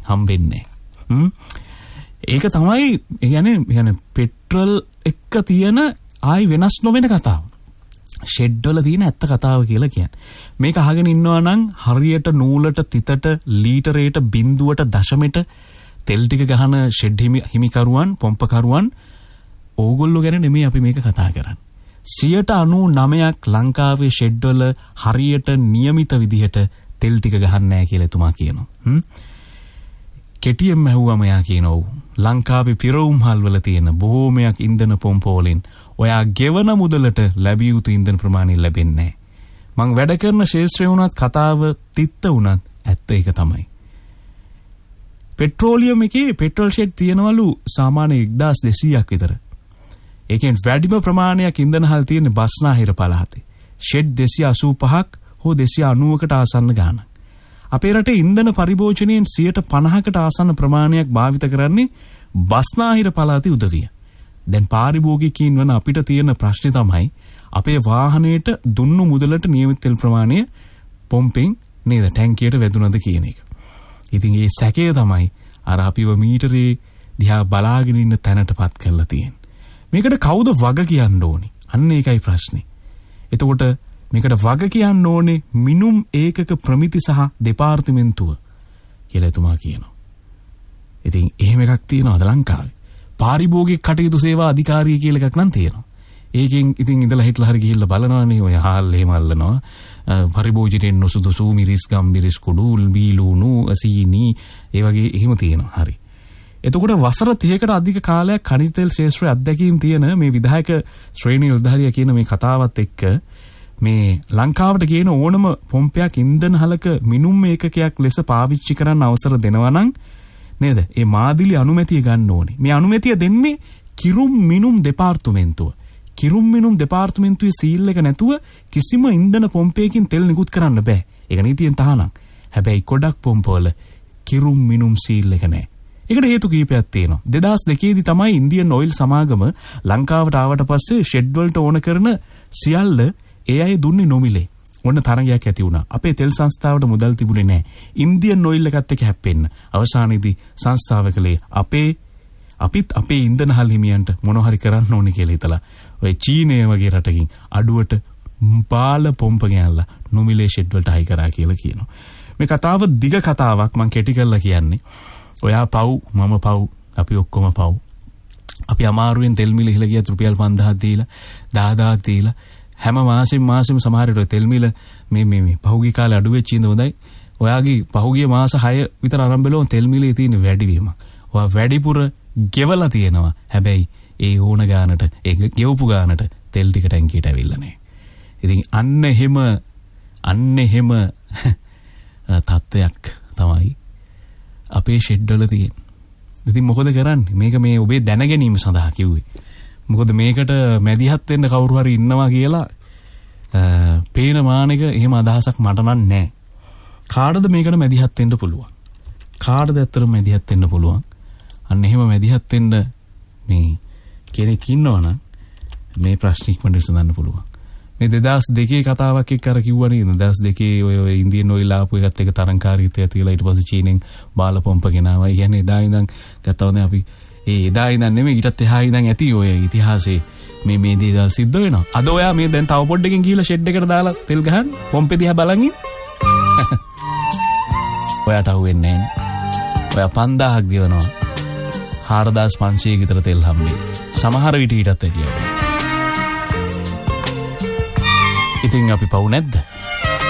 හම්බෙන්නේ. ඒක තමයි කියන්නේ පෙට්‍රල් එක්ක තියෙන ආයි වෙනස් නොවෙන කතාව. ෂෙඩ් වල තියෙන ඇත්ත කතාව කියලා කියන්නේ. මේක අහගෙන ඉන්නවා නම් හරියට නූලට තිතට ලීටරයට බිඳුවට දශමෙට තෙල් ටික ගහන ෂෙඩ් හිමිකරුවන් පොම්පකරුවන් ඕගොල්ලෝ ගැන නෙමෙයි අපි මේක කතා කරන්නේ. 99% ලංකාවේ ෂෙඩ් වල හරියට નિયમિત විදිහට තෙල් ටික ගහන්නේ නැහැ කියලා එතුමා කියනවා. කෙටියෙන්ම ඇහුවම යා කියනවා ලංකාවේ පිරවුම්හල් වල තියෙන බොහෝමයක් ඉන්ධන පොම්ප වලින් ඔයා ගෙවන මුදලට ලැබිය යුතු ඉන්ධන ප්‍රමාණය ලැබෙන්නේ නැහැ. මං වැඩ කරන ශේෂ්ත්‍රය වුණත් කතාව තිත්ත වුණත් ඇත්ත ඒක තමයි. පෙට්‍රෝලියම් එකේ පෙට්‍රල් ෂෙඩ් තියෙනවලු සාමාන්‍ය 1200ක් විතර. ඒකෙන් වැඩිම ප්‍රමාණයක් ඉන්ධනහල් තියෙන්නේ බස්නාහිර පළාතේ. ෂෙඩ් 285ක් හෝ 290කට ආසන්න ගානක්. අපේ රටේ ඉන්ධන පරිභෝජනයෙන් 50%කට ආසන්න ප්‍රමාණයක් භාවිත කරන්නේ බස්නාහිර පළාතේ උදවිය. දැන් පාරිභෝගිකයින් වන අපිට තියෙන ප්‍රශ්නේ තමයි අපේ වාහනයට දුන්නු මුදලට නියමිත තෙල් ප්‍රමාණය පොම්පෙන් නේද ටැංකියට වැදුනද කියන එක. ඉතින් ඒ සැකය තමයි අර අපිව මීටරේ දිහා බලාගෙන ඉන්න තැනටපත් කරලා තියෙන්නේ. මේකට කවුද වග කියන්න ඕනේ? අන්න ඒකයි ප්‍රශ්නේ. එතකොට මේකට වග කියන්න ඕනේ මිනුම් ඒකක ප්‍රමිති සහ දෙපාර්තමේන්තුව කියලා එතුමා කියනවා. ඉතින් එහෙම එකක් තියෙනවද ලංකාවේ? පාරිභෝගික කටයුතු සේවා අධිකාරිය කියලා එකක් නම් තියෙනවා. ඒකෙන් ඉතින් ඉඳලා හිටලා හරි ගිහිල්ලා බලනවානේ ඔය හාල් එහෙම අල්ලනවා. පරිභෝජනයෙන් නොසුදුසු මිරිස් ගම්මිරිස් කුඩු බීලුණු අසීනි ඒ වගේ එහෙම තියෙනවා. හරි. එතකොට වසර 30කට අධික කාලයක් ಖನಿಜ තෙල් ශේෂ්ත්‍රයේ අධ්‍යක්ීම් තියෙන මේ විධායක ශ්‍රේණි නිලධාරියා කියන මේ කතාවත් එක්ක මේ ලංකාවට කියන ඕනම පොම්පයක් ඉන්ධන හලක මිනුම් ඒකකයක් ලෙස පාවිච්චි කරන්න අවසර දෙනවා නම් නේද? ඒ මාදිලි අනුමැතිය ගන්න ඕනේ. මේ අනුමැතිය දෙන්නේ කිරුම් මිනුම් දෙපාර්තමේන්තුව. කිරුම් මිනුම් දෙපාර්තමේන්තුවේ සීල් එක නැතුව කිසිම ඉන්ධන පොම්පයකින් තෙල් නිකුත් කරන්න බෑ. ඒක නීතියෙන් තහනම්. හැබැයි ගොඩක් පොම්පවල කිරුම් මිනුම් සීල් එක නැහැ. ඒකට හේතු කීපයක් තියෙනවා. 2002 දී තමයි ඉන්දියන් ඔයිල් සමාගම ලංකාවට ආවට පස්සේ ෂෙඩ් වලට ඕන කරන සියල්ල ඒ අය දුන්නේ නොමිලේ. ඔන්න තරගයක් ඇති වුණා. අපේ තෙල් සංස්ථාවට මුදල් තිබුණේ නැහැ. ඉන්දියන් ඔයිල් එකත් එක්ක හැප්පෙන්න. අවසානයේදී සංස්ථාව කලේ අපිත් අපේ ඉන්ධන හල් හිමියන්ට මොන හරි කරන්න ඕනේ කියලා හිතලා ඔය චීනය වගේ රටකින් අඩුවට බාල පොම්ප ගෑනලා නොමිලේ ෂෙඩ් වලට හයි කරා කියලා කියනවා. මේ කතාව දිග කතාවක් මම කෙටි කරලා කියන්නේ. ඔයා පව් මම පව් අපි ඔක්කොම පව්. අපි අමාරුවෙන් තෙල් මිල ඉහළ ගියත් රුපියල් 5000ක් දීලා 10000ක් දීලා හැම මාසෙම සමහර විට තෙල් මිල මේ පහුගිය කාලේ අඩු වෙච්ච ඉඳ හොඳයි. ඔයාගේ පහුගිය මාස 6 විතර ආරම්භ වෙලොන් තෙල් මිලේ තියෙන වැඩිවීම. ඔයා වැඩිපුර ගෙවලා තියෙනවා. හැබැයි ඒ ඕන ගානට ඒ ගෙවපු ගානට තෙල් ටික ටැංකියට ඇවිල්ලා නැහැ. ඉතින් අන්න එහෙම තත්ත්වයක් තමයි අපේ ෂෙඩ් වල තියෙන්නේ. ඉතින් මොකද කරන්නේ? මේක මේ ඔබේ දැන ගැනීම සඳහා කිව්වේ. මොකද මේකට මැදිහත් වෙන්න කවුරු හරි ඉන්නවා කියලා පේන මානෙක එහෙම අදහසක් මට නම් නැහැ. කාටද මේකට මැදිහත් වෙන්න පුළුවන්? කාටද ඇත්තටම මැදිහත් වෙන්න පුළුවන්? අන්න එහෙම මැදිහත් වෙන්න මේ කෙනෙක් ඉන්නවනම් මේ ප්‍රශ්න ඉක්මනට විසඳන්න පුළුවන්. මේ 2002 කතාවක් එක්ක අර කිව්වනේ 2002 ඔය ඉන්දියන් ඔයිල් ආපු එකත් එක තරංකාරීත්වය තියලා ඊට පස්සේ චීනෙන් බාල පොම්ප ගෙනාවා. කියන්නේ එදා ඉඳන් ගත්තවනේ අපි එදා ඉඳන් නෙමෙයි ඊටත් එහා ඉඳන් ඇති ඔය ඉතිහාසයේ මේ දේවල් සිද්ධ වෙනවා. අද ඔයා මේ දැන් තව පොඩ්ඩකින් ගිහලා ෂෙඩ් එකට දාලා තෙල් ගහන්න පොම්පේ දිහා බලන් ඉන්න. ඔයාට අහුවෙන්නේ නැහැ. ඔයා 5000ක් ගෙවනවා. 4500 විතර තෙල් හම්බෙන්නේ. සමහර විට ඊටත් වැඩිය. ඉතින් අපි පව් නැද්ද?